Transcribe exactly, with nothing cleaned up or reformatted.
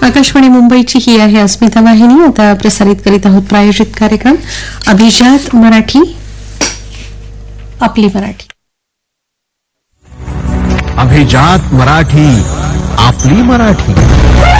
आकाशवाणी मुंबईची ही आहे अस्मिता वाहिनी. आता प्रसारित करीत आहोत प्रायोजित कार्यक्रम अभिजात मराठी, आपली मराठी. अभिजात मराठी, आपली मराठी.